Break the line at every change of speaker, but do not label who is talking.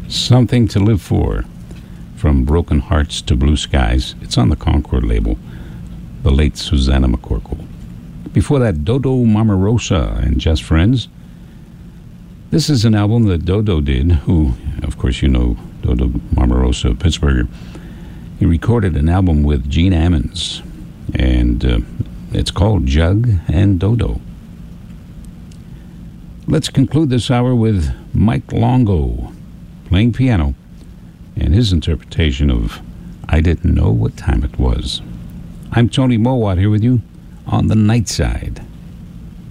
Something to Live For, from Broken Hearts to Blue Skies. It's on the Concord label, the late Susanna McCorkle. Before that, Dodo Mamarosa and Just Friends. This is an album that Dodo did, who, of course, you know Dodo Mamarosa, Pittsburgher. He recorded an album with Gene Ammons, and it's called Jug and Dodo. Let's conclude this hour with Mike Longo playing piano and his interpretation of I Didn't Know What Time It Was. I'm Tony Mowat here with you on The Night Side.